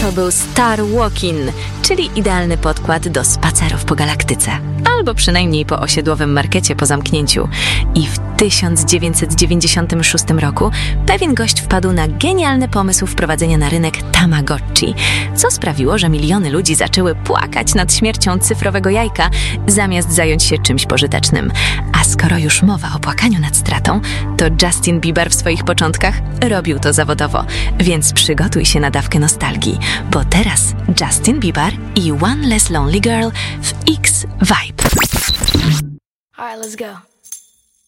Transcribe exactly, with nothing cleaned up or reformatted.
to był Star Walking, czyli idealny podkład do spacerów po galaktyce. Albo przynajmniej po osiedlowym markecie po zamknięciu. I w tysiąc dziewięćset dziewięćdziesiątym szóstym roku pewien gość wpadł na genialny pomysł wprowadzenia na rynek Tamagotchi, co sprawiło, że miliony ludzi zaczęły płakać nad śmiercią cyfrowego jajka, zamiast zająć się czymś pożytecznym. A skoro już mowa o płakaniu nad stratą, to Justin Bieber w swoich początkach robił to zawodowo, więc przygotuj się na dawkę nostalgii, bo teraz Justin Bieber i One Less Lonely Girl w X Vibe. All right, let's go.